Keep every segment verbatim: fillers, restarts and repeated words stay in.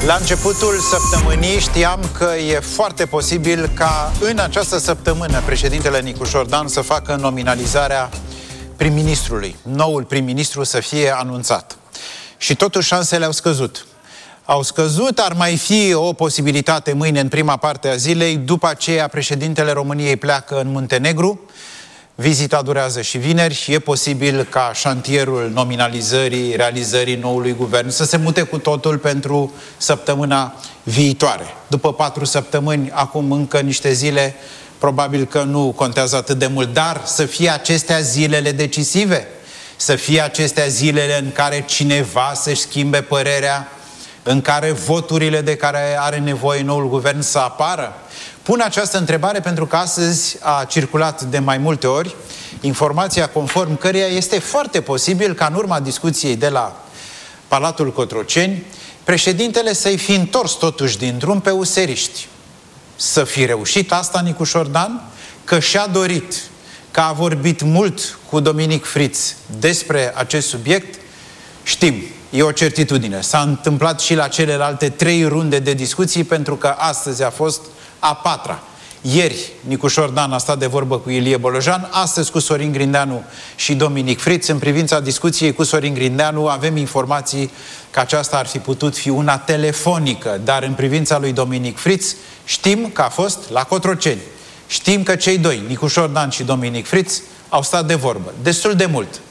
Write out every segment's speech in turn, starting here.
La începutul săptămânii știam că e foarte posibil ca în această săptămână președintele Nicu Șordan să facă nominalizarea prim-ministrului, noul prim-ministru să fie anunțat. Și totuși șansele au scăzut. Au scăzut, ar mai fi o posibilitate mâine în prima parte a zilei, după aceea președintele României pleacă în Muntenegru, vizita durează și vineri și e posibil ca șantierul nominalizării, realizării noului guvern să se mute cu totul pentru săptămâna viitoare. După patru săptămâni, acum încă niște zile, probabil că nu contează atât de mult, dar să fie acestea zilele decisive, să fie acestea zilele în care cineva să-și schimbe părerea, în care voturile de care are nevoie noul guvern să apară. Pun această întrebare pentru că astăzi a circulat de mai multe ori informația conform căreia este foarte posibil ca în urma discuției de la Palatul Cotroceni președintele să-i fi întors totuși din drum pe useriști. Să fi reușit asta Nicu Șordan, că și-a dorit, că a vorbit mult cu Dominic Friț despre acest subiect, știm. E o certitudine. S-a întâmplat și la celelalte trei runde de discuții, pentru că astăzi a fost a patra. Ieri Nicu Șordan a stat de vorbă cu Ilie Bolojan, astăzi cu Sorin Grindeanu și Dominic Friț. În privința discuției cu Sorin Grindeanu avem informații că aceasta ar fi putut fi una telefonică, dar în privința lui Dominic Friț știm că a fost la Cotroceni. Știm că cei doi, Nicu Șordan și Dominic Friț, au stat de vorbă destul de mult.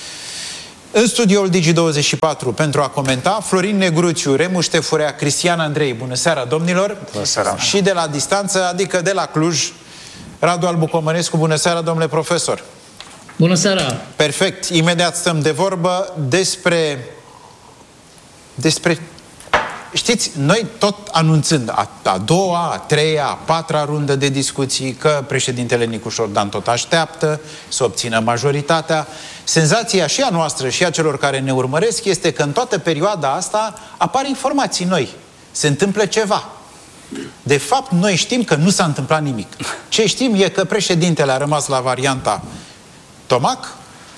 În studioul Digi douăzeci și patru pentru a comenta, Florin Negruțiu, Remu Ștefurea, Cristian Andrei. Bună seara, domnilor! Bună seara! Și de la distanță, adică de la Cluj, Radu Albu Comănescu. Bună seara, domnule profesor! Bună seara! Perfect! Imediat stăm de vorbă despre... despre... Știți, noi tot anunțând a, a doua, a treia, a patra rundă de discuții, că președintele Nicu Șordan tot așteaptă să obțină majoritatea. Senzația și a noastră și a celor care ne urmăresc este că în toată perioada asta apar informații noi. Se întâmplă ceva. De fapt, noi știm că nu s-a întâmplat nimic. Ce știm e că președintele a rămas la varianta Tomac,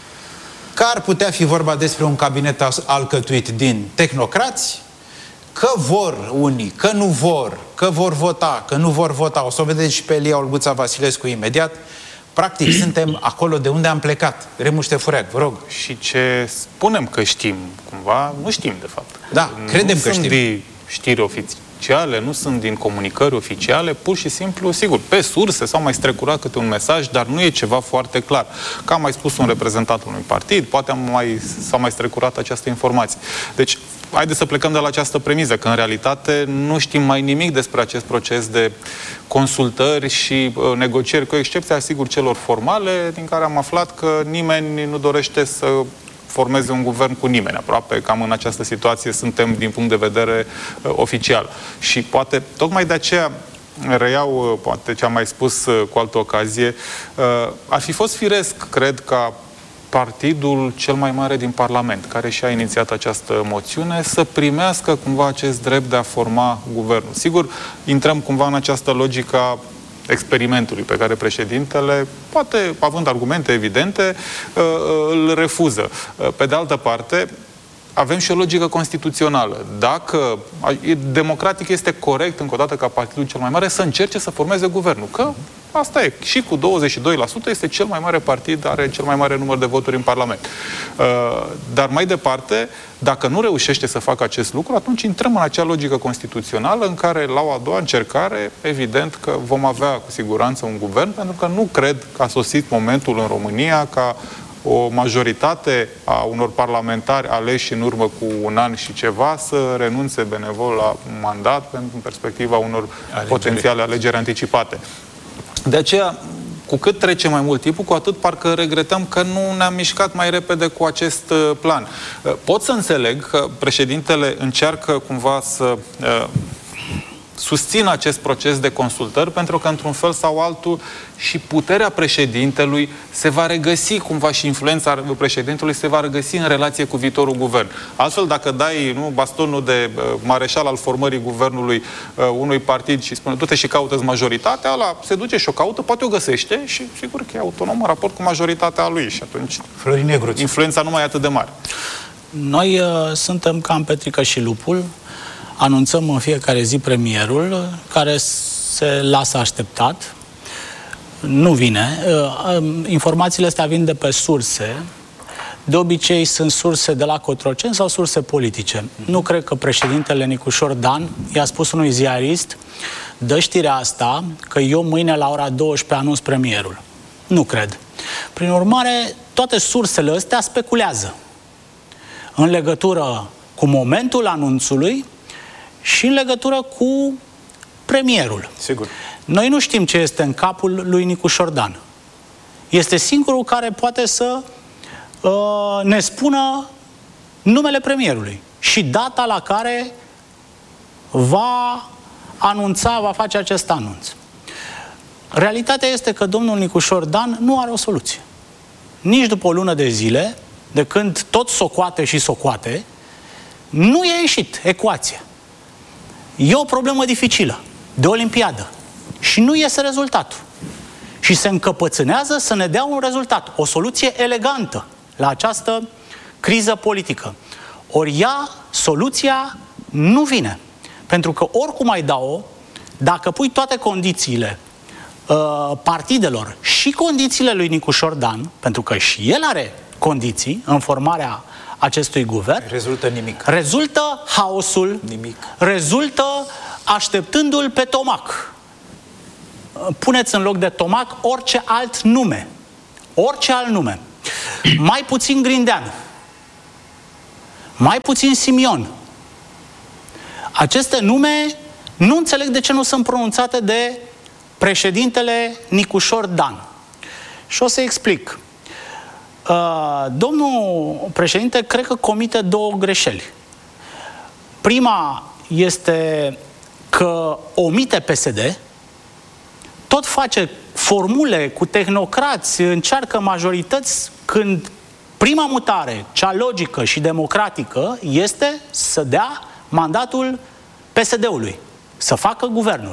că ar putea fi vorba despre un cabinet alcătuit din tehnocrați, că vor unii, că nu vor, că vor vota, că nu vor vota. O să o vedeți și pe Elia Olguța Vasilescu imediat. Practic, suntem acolo de unde am plecat. Remu Ștefureac, vă rog. Și ce spunem că știm, cumva, nu știm, de fapt. Da, credem nu că sunt știm. De știri oficiale, nu sunt din comunicări oficiale, pur și simplu, sigur, pe surse s-au mai strecurat câte un mesaj, dar nu e ceva foarte clar. Că a mai spus un reprezentant unui partid, poate am mai, s-a mai strecurat această informație. Deci, haideți să plecăm de la această premiză, că în realitate nu știm mai nimic despre acest proces de consultări și uh, negocieri, cu excepția, sigur, celor formale, din care am aflat că nimeni nu dorește să formeze un guvern cu nimeni. Aproape cam în această situație suntem din punct de vedere uh, oficial. Și poate, tocmai de aceea, reiau, uh, poate ce am mai spus uh, cu altă ocazie, uh, ar fi fost firesc, cred, ca partidul cel mai mare din Parlament, care și-a inițiat această moțiune, să primească cumva acest drept de a forma guvernul. Sigur, intrăm cumva în această logică a experimentului pe care președintele, poate având argumente evidente, îl refuză. Pe de altă parte, avem și o logică constituțională. Dacă democratic este corect, încă o dată, ca partidul cel mai mare să încerce să formeze guvernul. Că asta e. Și cu douăzeci și doi la sută este cel mai mare partid, are cel mai mare număr de voturi în Parlament. Dar mai departe, dacă nu reușește să facă acest lucru, atunci intrăm în acea logică constituțională în care, la o a doua încercare, evident că vom avea cu siguranță un guvern, pentru că nu cred că a sosit momentul în România ca o majoritate a unor parlamentari aleși în urmă cu un an și ceva să renunțe benevol la un mandat pentru perspectiva unor alegeri. Potențiale alegeri anticipate. De aceea, cu cât trece mai mult timpul, cu atât parcă regretăm că nu ne-am mișcat mai repede cu acest plan. Pot să înțeleg că președintele încearcă cumva să susțin acest proces de consultări, pentru că, într-un fel sau altul, și puterea președintelui se va regăsi, cumva, și influența președintelui se va regăsi în relație cu viitorul guvern. Altfel, dacă dai nu, bastonul de uh, mareșal al formării guvernului uh, unui partid și spune, du-te și caută-ți majoritatea, ăla se duce și o caută, poate o găsește și, sigur, că e autonom în raport cu majoritatea lui și atunci Florin Negruțiu. Influența nu mai e atât de mare. Noi uh, suntem ca în Petrică și Lupul. anunțăm în fiecare zi premierul, care se lasă așteptat. Nu vine. Informațiile astea vin de pe surse. De obicei sunt surse de la Cotroceni sau surse politice. Nu cred că președintele Nicușor Dan i-a spus unui ziarist: dă știrea asta că eu mâine la ora douăsprezece anunț premierul. Nu cred. Prin urmare, toate sursele astea speculează în legătură cu momentul anunțului și în legătură cu premierul. Sigur. Noi nu știm ce este în capul lui Nicușor Dan. Este singurul care poate să uh, ne spună numele premierului și data la care va anunța, va face acest anunț. Realitatea este că domnul Nicușor Dan nu are o soluție. Nici după o lună de zile, de când tot socoate și socoate, nu i-a ieșit ecuația. E o problemă dificilă, de olimpiadă. Și nu iese rezultatul. Și se încăpățânează să ne dea un rezultat, o soluție elegantă la această criză politică. Ori ea, soluția, nu vine. Pentru că oricum ai da-o, dacă pui toate condițiile uh, partidelor și condițiile lui Nicușor Dan, pentru că și el are condiții în formarea acestui guvern, rezultă nimic. Rezultă haosul, nimic. Rezultă așteptându-l pe Tomac. Puneți în loc de Tomac orice alt nume. Orice alt nume. Mai puțin Grindeanu. Mai puțin Simion. Aceste nume nu înțeleg de ce nu sunt pronunțate de președintele Nicușor Dan. Și o să explic. Uh, domnul președinte cred că comite două greșeli. Prima este că omite P S D, tot face formule cu tehnocrați, încearcă majorități, când prima mutare, cea logică și democratică, este să dea mandatul P S D-ului, să facă guvernul.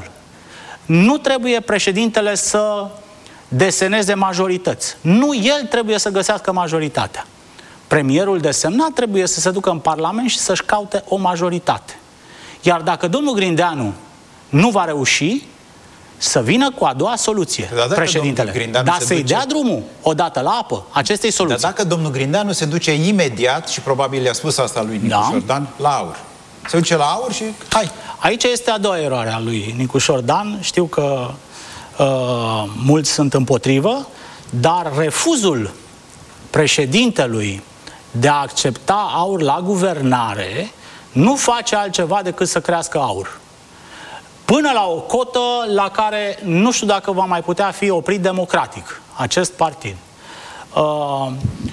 Nu trebuie președintele să deseneze majorități. Nu el trebuie să găsească majoritatea. Premierul desemnat trebuie să se ducă în Parlament și să-și caute o majoritate. Iar dacă domnul Grindeanu nu va reuși, să vină cu a doua soluție, da, președintele. Dar să-i duce... dea drumul odată la apă acestei soluții. Dar dacă domnul Grindeanu se duce imediat, și probabil i-a spus asta lui Nicușor da. Dan, la aur. Se duce la aur și hai. Aici este a doua eroare a lui Nicușor Dan. Știu că uh, mulți sunt împotrivă, dar refuzul președintelui de a accepta aur la guvernare nu face altceva decât să crească aur. Până la o cotă la care nu știu dacă va mai putea fi oprit democratic acest partid. Uh,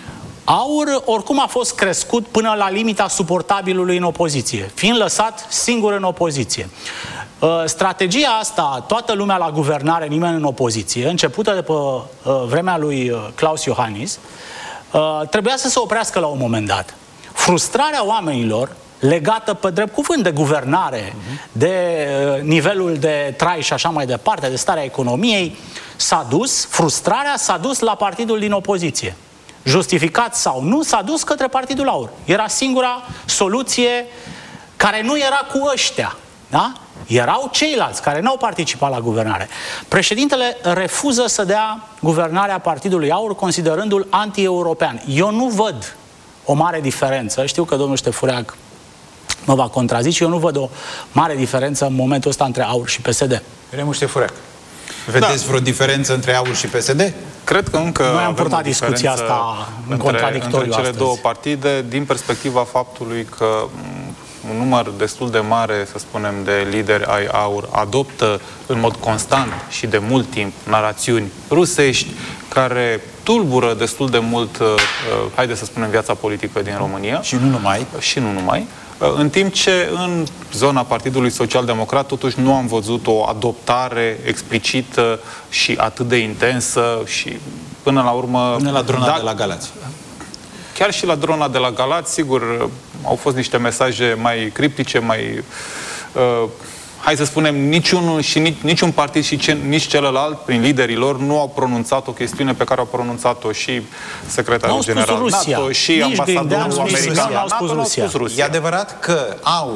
aur oricum a fost crescut până la limita suportabilului în opoziție, fiind lăsat singur în opoziție. Uh, strategia asta, toată lumea la guvernare, nimeni în opoziție, începută de pe uh, vremea lui Klaus Iohannis, uh, trebuia să se oprească la un moment dat. Frustrarea oamenilor legată pe drept cuvânt de guvernare, uh-huh. de uh, nivelul de trai și așa mai departe, de starea economiei, s-a dus, frustrarea s-a dus la partidul din opoziție. Justificat sau nu, s-a dus către Partidul Aur. Era singura soluție care nu era cu ăștia. Da? Erau ceilalți care n-au participat la guvernare. Președintele refuză să dea guvernarea Partidului Aur, considerându-l anti-european. Eu nu văd o mare diferență. Știu că domnul Ștefureac mă va contrazice. Eu nu văd o mare diferență în momentul ăsta între Aur și P S D. Remu Ștefureac, vedeți da. vreo diferență între Aur și P S D? Cred că încă noi am purtat discuția asta în contradictoriu între cele astăzi. două partide, din perspectiva faptului că un număr destul de mare, să spunem, de lideri ai Aur adoptă în mod constant și de mult timp narațiuni rusești care tulbură destul de mult, uh, haide să spunem, viața politică din România. Și nu numai. Și nu numai. În timp ce în zona Partidului Social-Democrat totuși nu am văzut o adoptare explicită și atât de intensă și până la urmă... Până la drona da, de la Galați. Chiar și la drona de la Galați, sigur, au fost niște mesaje mai criptice, mai... Uh, hai să spunem, niciunul și nici, niciun partid și ce, nici celălalt, prin liderii lor, nu au pronunțat o chestiune pe care au pronunțat-o și secretarul general Rusia. NATO și nici ambasadorul american. N-au spus Rusia. E adevărat că Aur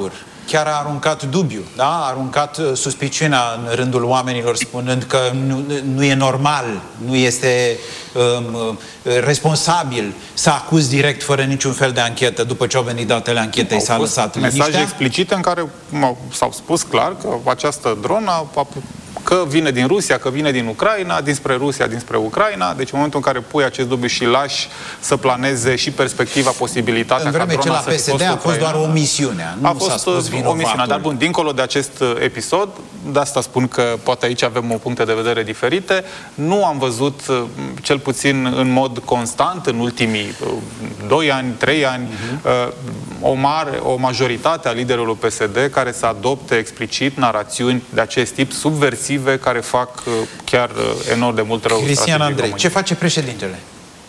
chiar a aruncat dubiu, da? A aruncat suspiciunea în rândul oamenilor, spunând că nu, nu e normal, nu este um, responsabil să acuzi direct fără niciun fel de anchetă după ce au venit datele anchetei, s-a lăsat mesaje liniștea. explicite în care s-au spus clar că această dronă a că vine din Rusia, că vine din Ucraina, dinspre Rusia, dinspre Ucraina. Deci în momentul în care pui acest dubiu și lași să planeze și perspectiva, posibilitatea în vreme ca ce la drona P S D a fost doar o misiune, nu a fost o misiune, dar bun, dincolo de acest episod, de asta spun că poate aici avem o puncte de vedere diferite, nu am văzut, cel puțin în mod constant, în ultimii doi ani, trei ani, uh-huh. o mare, o majoritate a liderilor P S D care să adopte explicit narațiuni de acest tip subversive, care fac chiar enorm de mult rău. Cristian Andrei, ce face președintele?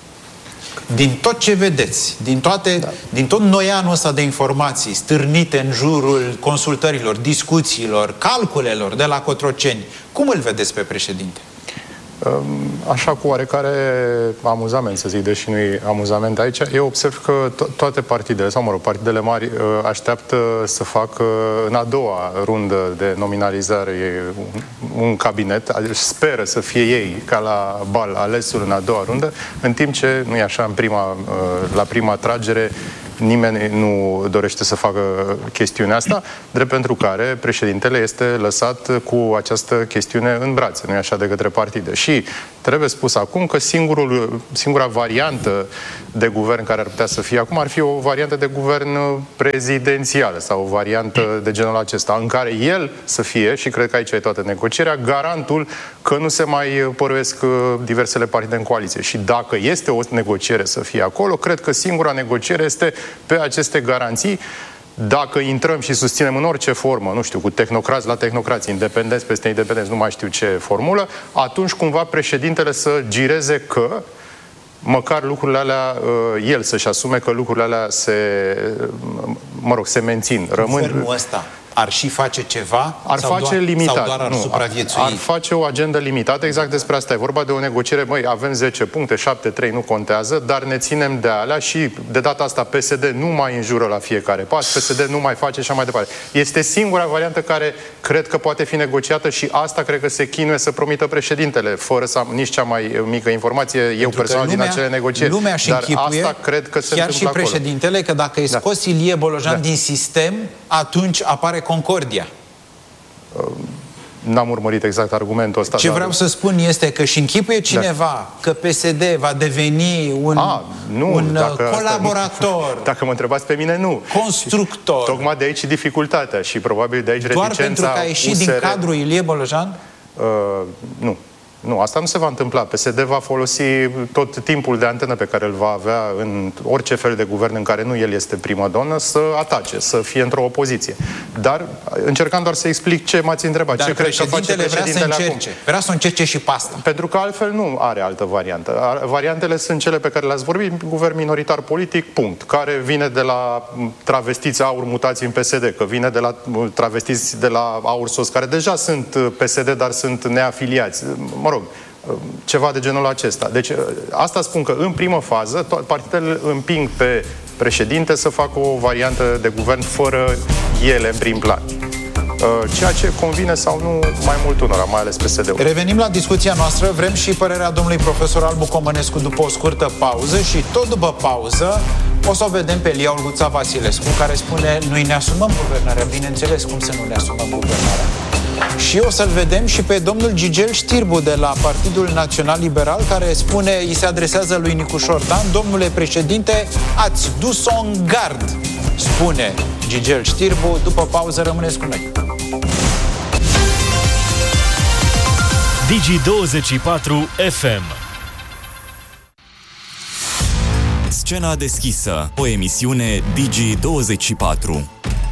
Din tot ce vedeți, din, toate, da. din tot noianul ăsta de informații stârnite în jurul consultărilor, discuțiilor, calculelor de la Cotroceni, cum îl vedeți pe președinte? Așa cu oarecare amuzament, să zic, deși nu e amuzament aici, eu observ că to- toate partidele, sau mă rog, partidele mari așteaptă să facă în a doua rundă de nominalizare un, un cabinet, speră să fie ei, ca la bal, alesul în a doua rundă, în timp ce, nu e așa, în prima, la prima tragere, nimeni nu dorește să facă chestiunea asta, drept pentru care președintele este lăsat cu această chestiune în brațe, nu-i așa, de către partide. Și trebuie spus acum că singurul, singura variantă de guvern care ar putea să fie acum ar fi o variantă de guvern prezidențială sau o variantă de genul acesta, în care el să fie, și cred că aici e toată negocierea, garantul că nu se mai păruiesc diversele partide în coaliție. Și dacă este o negociere să fie acolo, cred că singura negociere este pe aceste garanții. Dacă intrăm și susținem în orice formă, nu știu, cu tehnocrați la tehnocrați, independenți peste independenți, nu mai știu ce formulă, atunci cumva președintele să gireze că măcar lucrurile alea, el să-și asume că lucrurile alea se, mă rog, se mențin. Rămân... Guvernul ăsta ar și face ceva? Ar sau face doar, limitat. Sau doar ar nu, supraviețui? Ar face o agendă limitată, exact despre asta e vorba, de o negociere, măi, avem zece puncte, șapte trei nu contează, dar ne ținem de alea și de data asta P S D nu mai înjură la fiecare pas, P S D nu mai face și așa mai departe. Este singura variantă care cred că poate fi negociată și asta cred că se chinuie să promită președintele, fără să am nici cea mai mică informație, eu Pentru personal lumea, din acele negocieri. Lumea și dar închipuie, asta cred că se chiar și acolo. președintele, că dacă e scos da. Ilie Bolojan da. din sistem, atunci apare concordia. N-am urmărit exact argumentul ăsta. Ce dar... vreau să spun este că și închipuie cineva da. că P S D va deveni un, A, nu, un dacă colaborator. Asta, dacă mă întrebați pe mine, nu. Constructor. Tocmai de aici dificultatea și probabil de aici Doar reticența pentru că a ieșit U S R. din cadrul Ilie Bolojan? Uh, nu. Nu, asta nu se va întâmpla. P S D va folosi tot timpul de antenă pe care îl va avea în orice fel de guvern în care nu el este primadonă să atace, să fie într-o opoziție. Dar încercam doar să explic ce m-ați întrebat. Dar ce cred că face președintele vrea să încerce. acum. Vrea să încerce și pasta. Pentru că altfel nu are altă variantă. Variantele sunt cele pe care le-ați vorbit, guvern minoritar politic, punct. Care vine de la travestiți aur mutați în P S D, că vine de la travestiți de la aur sos, care deja sunt P S D, dar sunt neafiliați. Mă rog, ceva de genul acesta. Deci asta spun că în primă fază partidele împing pe președinte să facă o variantă de guvern fără ele în prim plan. Ceea ce convine sau nu mai mult unora, mai ales P S D-ul. Revenim la discuția noastră, vrem și părerea domnului profesor Albu Comănescu după o scurtă pauză și tot după pauză o să o vedem pe Lia Olguța Vasilescu, care spune: noi ne asumăm guvernarea, bineînțeles, cum să nu ne asumăm guvernarea. Și o să-l vedem și pe domnul Gigel Știrbu de la Partidul Național Liberal, care spune, îi se adresează lui Nicușor Dan: domnule președinte, ați dus-o în gard, spune Gigel Știrbu. După pauză rămâneți cu noi. Digi douăzeci și patru F M. Scena deschisă, o emisiune Digi douăzeci și patru.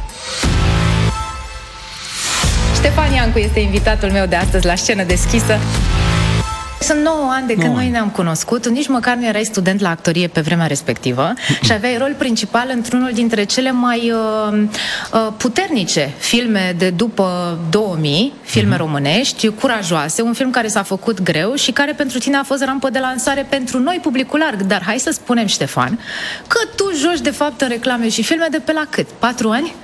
Ștefan Iancu este invitatul meu de astăzi la Scenă deschisă. Sunt nouă ani de când noi ne-am cunoscut, nici măcar nu erai student la actorie pe vremea respectivă și aveai rol principal într-unul dintre cele mai uh, uh, puternice filme de după două mii, filme mm-hmm. românești, curajoase, un film care s-a făcut greu și care pentru tine a fost rampă de lansare pentru noi, publicul larg. Dar hai să spunem, Ștefan, că tu joci de fapt în reclame și filme de pe la cât? Patru ani?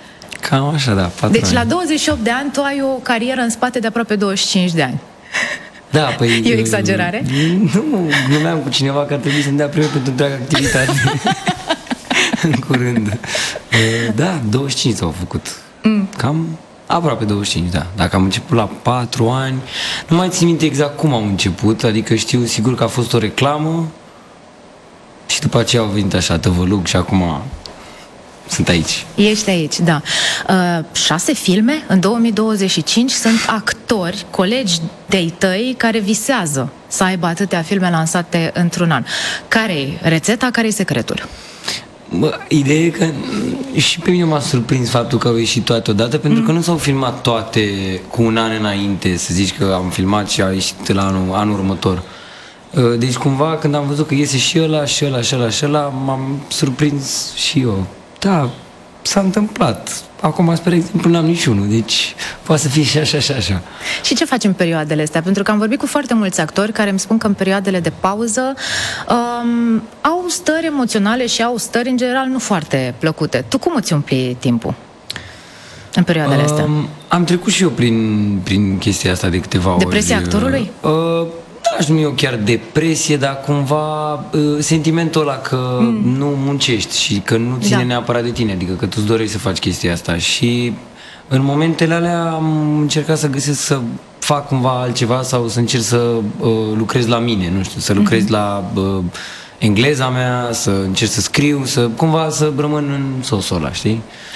Cam așa, da, patru Deci ani. la douăzeci și opt de ani tu ai o carieră în spate de aproape douăzeci și cinci de ani. Da, păi... E o exagerare? Nu, glumeam cu cineva că ar trebui să-mi dea premiu pentru întreaga activitate. În curând. Da, douăzeci și cinci s-au făcut. Mm. Cam aproape douăzeci și cinci, da. Dacă am început la patru ani, nu mai țin minte exact cum am început, adică știu sigur că a fost o reclamă și după aceea au venit așa tăvălug și acum sunt aici. Ești aici, da. Uh, șase filme în două mii douăzeci și cinci, sunt actori, colegi de-ai tăi care visează să aibă atâtea filme lansate într-un an. Care-i rețeta, care-i secretul? Bă, ideea e că și pe mine m-a surprins faptul că au ieșit toate odată, pentru mm. că nu s-au filmat toate cu un an înainte, să zici că am filmat și a ieșit la anul, anul următor. Deci cumva când am văzut că iese și ăla, și ăla, și ăla, și ăla, m-am surprins și eu. Da, s-a întâmplat. Acum, spre exemplu, n-am niciunul, deci poate să fie și așa, și așa. Și ce faci în perioadele astea? Pentru că am vorbit cu foarte mulți actori care îmi spun că în perioadele de pauză um, au stări emoționale și au stări, în general, nu foarte plăcute. Tu cum îți umpli timpul în perioadele um, astea? Am trecut și eu prin, prin chestia asta de câteva ori. Depresia actorului? Uh, Aș numi eu chiar depresie, dar cumva uh, sentimentul ăla că mm. nu muncești și că nu ține da. neapărat de tine, adică că tu-ți dorești să faci chestia asta. Și în momentele alea am încercat să găsesc să fac cumva altceva sau să încerc să uh, lucrez la mine, nu știu, să lucrez mm-hmm. la uh, engleza mea, să încerc să scriu, să cumva să rămân în sosul ăla, știi?